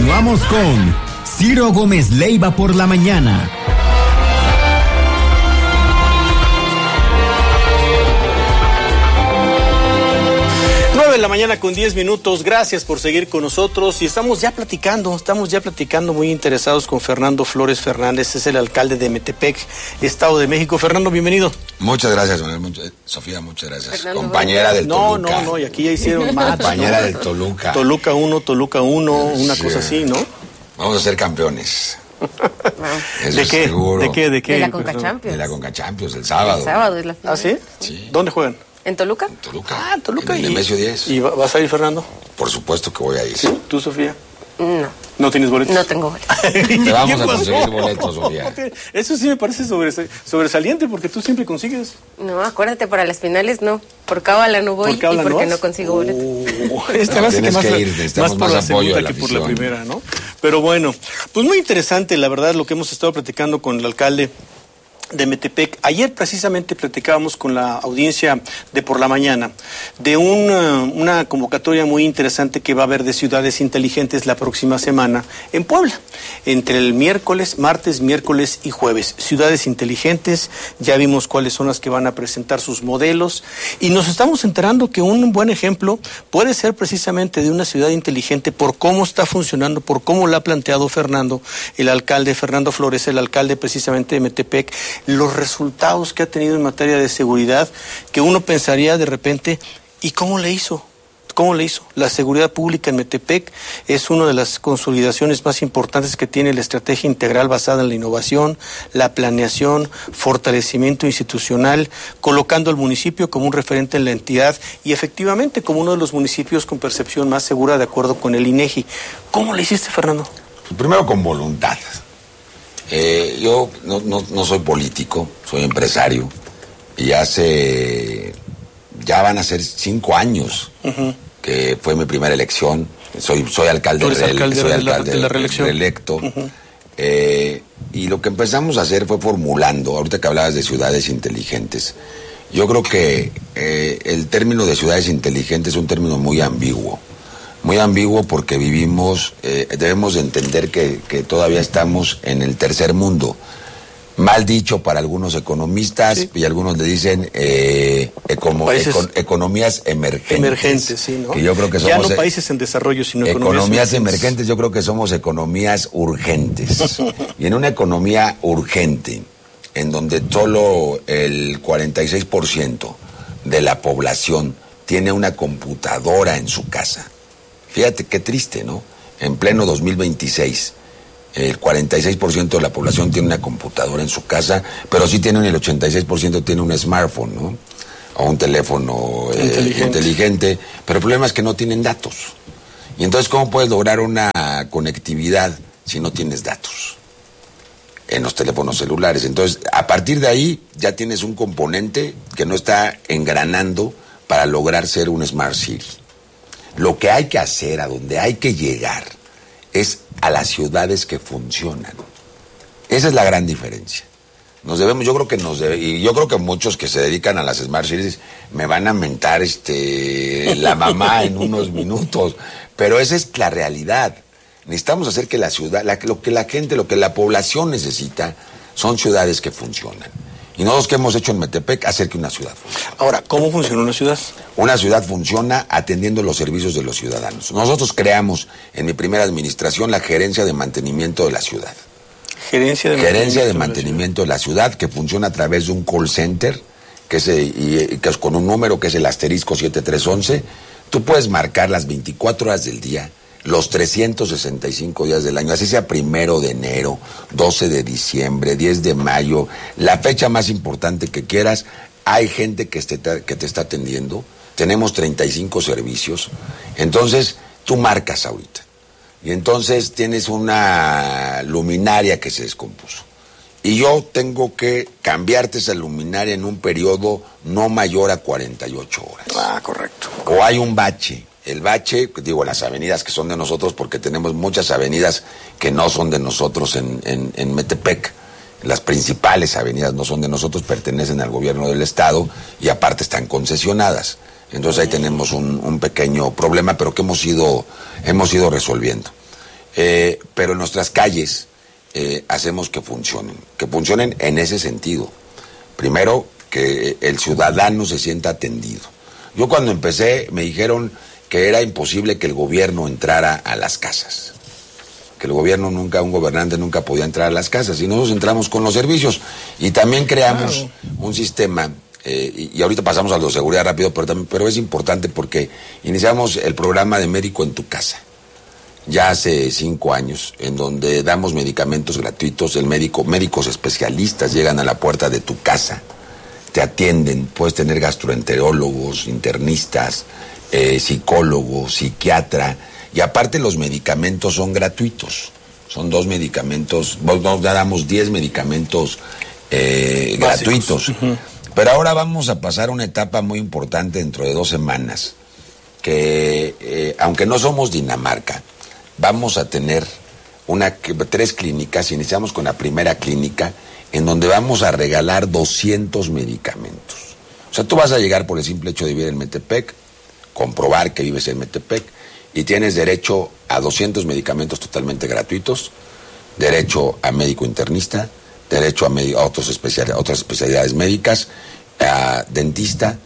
Continuamos con Ciro Gómez Leiva por la mañana. 9:10 a.m. Gracias por seguir con nosotros y estamos ya platicando muy interesados con Fernando Flores Fernández, es el alcalde de Metepec, Estado de México. Fernando, bienvenido. Muchas gracias, Sofía, muchas gracias. Fernando, compañera del Toluca. No, y aquí ya hicieron más. Compañera del Toluca. Toluca 1, una cosa así, ¿no? Vamos a ser campeones. Eso ¿De qué? Seguro. ¿De qué? De la Conca Champions. De la Conca Champions, el sábado. El sábado es la final. ¿Ah, sí? Sí. ¿Dónde juegan? ¿En Toluca? En Toluca. Ah, en Toluca. En el Nemesio 10. ¿Y vas a ir, Fernando? Por supuesto que voy a ir. ¿Sí? ¿Tú, Sofía? No. ¿No tienes boletos? No tengo boletos. Te vamos a conseguir boletos, Sofía. Eso sí me parece sobresaliente porque tú siempre consigues. No, acuérdate, para las finales no. Por cábala no voy y porque no consigo boletos. Tienes que ir, necesitamos más apoyo de la que por la primera, ¿no? Pero bueno, pues muy interesante, la verdad, lo que hemos estado platicando con el alcalde de Metepec. Ayer precisamente platicábamos con la audiencia de por la mañana de una convocatoria muy interesante que va a haber de ciudades inteligentes la próxima semana en Puebla, entre el martes, miércoles y jueves. Ciudades inteligentes, ya vimos cuáles son las que van a presentar sus modelos y nos estamos enterando que un buen ejemplo puede ser precisamente de una ciudad inteligente por cómo está funcionando, por cómo la ha planteado Fernando Flores, el alcalde precisamente de Metepec, los resultados que ha tenido en materia de seguridad, que uno pensaría de repente, ¿y cómo le hizo? ¿Cómo le hizo? La seguridad pública en Metepec es una de las consolidaciones más importantes que tiene la estrategia integral basada en la innovación, la planeación, fortalecimiento institucional, colocando al municipio como un referente en la entidad y efectivamente como uno de los municipios con percepción más segura de acuerdo con el INEGI. ¿Cómo le hiciste, Fernando? Primero con voluntad. Yo no soy político, soy empresario y ya van a ser 5 años que fue mi primera elección. Soy alcalde de la reelección. Reelecto. Y lo que empezamos a hacer fue formulando, ahorita que hablabas de ciudades inteligentes, yo creo que el término de ciudades inteligentes es un término muy ambiguo porque vivimos, debemos de entender que todavía estamos en el tercer mundo. Mal dicho para algunos economistas, sí. Y algunos le dicen economías emergentes. Emergentes, sí, ¿no? Que yo creo que somos, ya no países en desarrollo, sino economías emergentes. Yo creo que somos economías urgentes. Y en una economía urgente, en donde solo el 46% de la población tiene una computadora en su casa. Fíjate qué triste, ¿no? En pleno 2026, el 46% de la población tiene una computadora en su casa, pero sí tienen el 86% tiene un smartphone, ¿no? O un teléfono inteligente, pero el problema es que no tienen datos. Y entonces, ¿cómo puedes lograr una conectividad si no tienes datos en los teléfonos celulares? Entonces, a partir de ahí, ya tienes un componente que no está engranando para lograr ser un Smart City. Lo que hay que hacer, a donde hay que llegar, es a las ciudades que funcionan. Esa es la gran diferencia. Yo creo que muchos que se dedican a las Smart Cities me van a mentar la mamá en unos minutos, pero esa es la realidad. Necesitamos hacer que la ciudad, lo que la población necesita, son ciudades que funcionan. Y nosotros, ¿qué hemos hecho en Metepec? Hacer que una ciudad funcione. Ahora, ¿cómo funciona una ciudad? Una ciudad funciona atendiendo los servicios de los ciudadanos. Nosotros creamos, en mi primera administración, la Gerencia de Mantenimiento de la Ciudad. Gerencia de Mantenimiento de la Ciudad, que funciona a través de un call center, que es con un número que es el asterisco 7311. Tú puedes marcar las 24 horas del día, los 365 días del año, así sea 1 de enero, 12 de diciembre, 10 de mayo, la fecha más importante que quieras, hay gente que te está atendiendo, tenemos 35 servicios, entonces tú marcas ahorita, y entonces tienes una luminaria que se descompuso, y yo tengo que cambiarte esa luminaria en un periodo no mayor a 48 horas. Ah, correcto. O hay un bache. El bache, las avenidas que son de nosotros, porque tenemos muchas avenidas que no son de nosotros en Metepec. Las principales avenidas no son de nosotros, pertenecen al gobierno del estado y aparte están concesionadas. Entonces ahí tenemos un pequeño problema, pero que hemos ido resolviendo. pero en nuestras calles hacemos que funcionen en ese sentido. Primero, que el ciudadano se sienta atendido. Yo cuando empecé me dijeron que era imposible que el gobierno entrara a las casas, que el gobierno un gobernante nunca podía entrar a las casas, y nosotros entramos con los servicios, y también creamos un sistema, y ahorita pasamos a lo de seguridad rápido, pero es importante porque iniciamos el programa de Médico en tu Casa, ya hace 5 años, en donde damos medicamentos gratuitos, médicos especialistas llegan a la puerta de tu casa, te atienden, puedes tener gastroenterólogos, internistas, psicólogo, psiquiatra, y aparte los medicamentos son gratuitos, son 2 medicamentos, nos damos 10 medicamentos gratuitos. Pero ahora vamos a pasar una etapa muy importante dentro de 2 semanas, que aunque no somos Dinamarca, vamos a tener 3 clínicas. Iniciamos con la primera clínica, en donde vamos a regalar 200 medicamentos. O sea, tú vas a llegar por el simple hecho de vivir en Metepec, comprobar que vives en Metepec, y tienes derecho a 200 medicamentos totalmente gratuitos, derecho a médico internista, derecho a otras especialidades médicas, a dentista,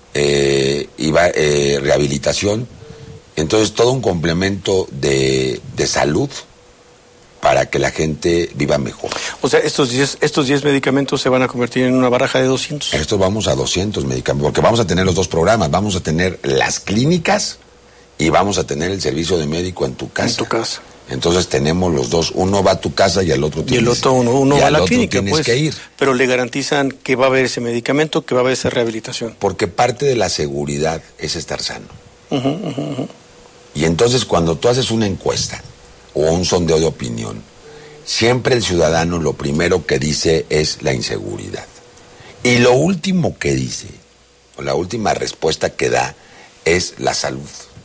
rehabilitación. Entonces, todo un complemento de salud para que la gente viva mejor. O sea, estos 10 medicamentos se van a convertir en una baraja de 200. Estos vamos a 200 medicamentos, porque vamos a tener los 2 programas. Vamos a tener las clínicas y vamos a tener el servicio de médico en tu casa. En tu casa. Entonces tenemos los 2. Uno va a tu casa y al otro tienes, y el otro uno va a la clínica, tienes pues, que ir. Pero le garantizan que va a haber ese medicamento, que va a haber esa rehabilitación. Porque parte de la seguridad es estar sano. Y entonces cuando tú haces una encuesta o un sondeo de opinión, siempre el ciudadano lo primero que dice es la inseguridad. Y lo último que dice, o la última respuesta que da, es la salud.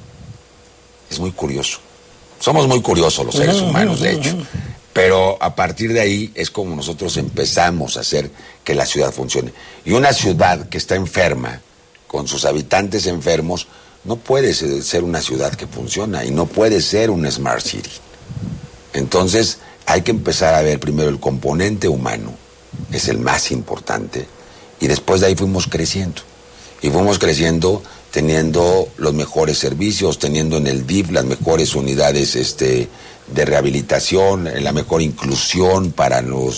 Es muy curioso. Somos muy curiosos los seres humanos, de hecho. Pero a partir de ahí es como nosotros empezamos a hacer que la ciudad funcione. Y una ciudad que está enferma, con sus habitantes enfermos, no puede ser una ciudad que funciona, y no puede ser una Smart City. Entonces hay que empezar a ver primero el componente humano, es el más importante, y después de ahí fuimos creciendo. Y fuimos creciendo teniendo los mejores servicios, teniendo en el DIF las mejores unidades de rehabilitación, la mejor inclusión para los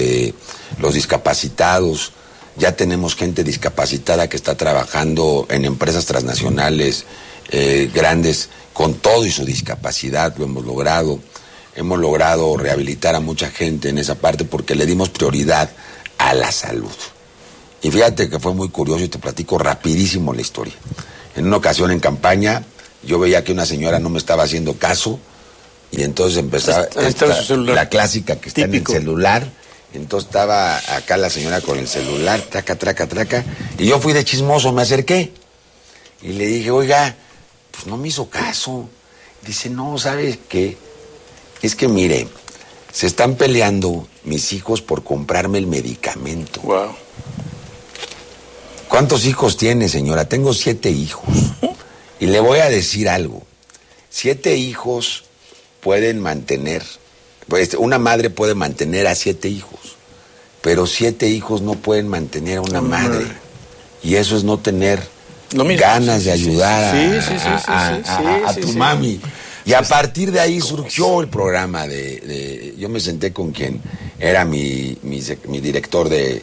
discapacitados. Ya tenemos gente discapacitada que está trabajando en empresas transnacionales grandes con todo y su discapacidad, lo hemos logrado. Hemos logrado rehabilitar a mucha gente en esa parte porque le dimos prioridad a la salud. Y fíjate que fue muy curioso, y te platico rapidísimo la historia. En una ocasión en campaña, yo veía que una señora no me estaba haciendo caso, y entonces empezaba la clásica que está típico en el celular. Entonces estaba acá la señora con el celular, traca, y yo fui de chismoso, me acerqué y le dije, oiga, pues no me hizo caso. Dice, no, ¿sabes qué? Es que mire, se están peleando mis hijos por comprarme el medicamento. Wow. ¿Cuántos hijos tiene, señora? Tengo 7 hijos. Y le voy a decir algo. 7 hijos pueden mantener, pues una madre puede mantener a 7 hijos, pero 7 hijos no pueden mantener a una madre. Y eso es no tener ganas de ayudar a tu mami. Y a partir de ahí surgió el programa yo me senté con quien era mi director de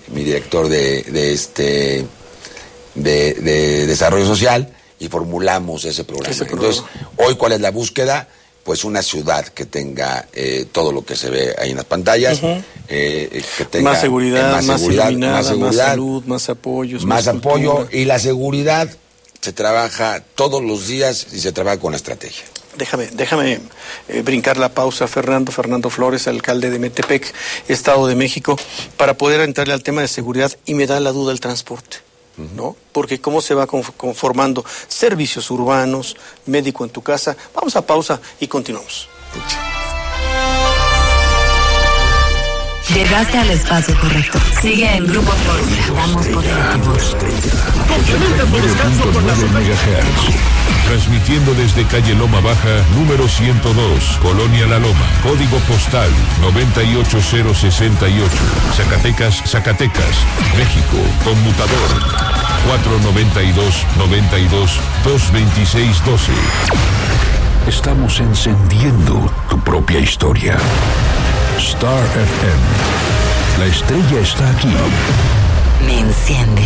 desarrollo social, y formulamos ese programa. Entonces, hoy, ¿cuál es la búsqueda? Pues una ciudad que tenga todo lo que se ve ahí en las pantallas, que tenga más seguridad, más iluminada, más salud, más apoyo, y la seguridad se trabaja todos los días y se trabaja con la estrategia. Déjame brincar la pausa, Fernando Flores, alcalde de Metepec, Estado de México, para poder entrarle al tema de seguridad, y me da la duda el transporte, ¿no? Porque cómo se va conformando servicios urbanos, médico en tu casa. Vamos a pausa y continuamos. Llegaste al espacio correcto. Sigue en Grupo Fórmula. Damos poder a tu voz. Complementa tu descanso con la MHz. Transmitiendo desde calle Loma Baja, número 102, Colonia La Loma, código postal 98068, Zacatecas, México, conmutador 492-92-226-12. Estamos encendiendo tu propia historia. Star FM. La estrella está aquí. Me enciende.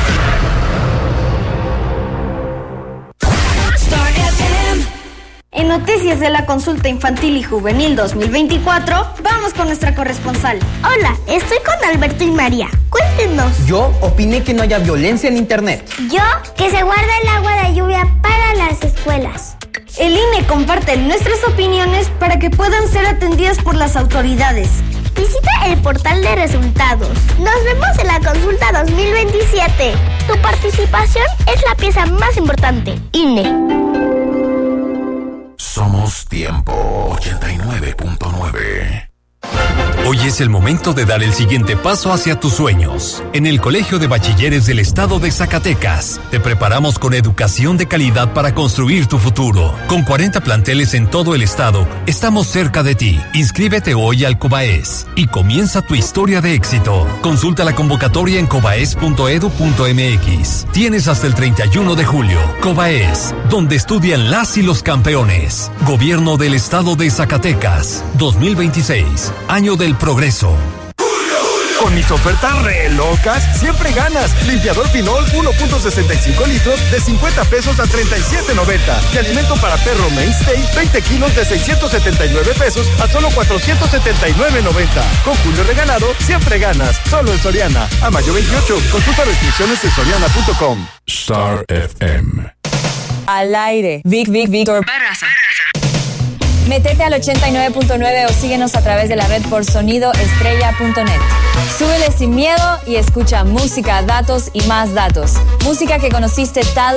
Star FM. En noticias de la consulta infantil y juvenil 2024, vamos con nuestra corresponsal. Hola, estoy con Alberto y María. Cuéntenos. Yo opiné que no haya violencia en internet. Yo, que se guarde el agua de lluvia para las escuelas. El INE comparte nuestras opiniones para que puedan ser atendidas por las autoridades. Visita el portal de resultados. Nos vemos en la consulta 2027. Tu participación es la pieza más importante. INE. Somos Tiempo 89.9. Hoy es el momento de dar el siguiente paso hacia tus sueños. En el Colegio de Bachilleres del Estado de Zacatecas, te preparamos con educación de calidad para construir tu futuro. Con 40 planteles en todo el estado, estamos cerca de ti. Inscríbete hoy al COBAES y comienza tu historia de éxito. Consulta la convocatoria en cobaes.edu.mx. Tienes hasta el 31 de julio. COBAES, donde estudian las y los campeones. Gobierno del Estado de Zacatecas, 2026, año del progreso. Con mis ofertas re locas, siempre ganas. Limpiador Pinol 1.65 litros de 50 pesos a 37.90. Y alimento para perro Mainstay 20 kilos de 679 pesos a solo 479.90. Con Julio regalado, siempre ganas. Solo en Soriana. A mayo 28. Consulta restricciones en soriana.com. Star FM. Al aire. Víctor Barraza. Métete al 89.9 o síguenos a través de la red por sonidoestrella.net. Súbele sin miedo y escucha música, datos y más datos. Música que conociste tal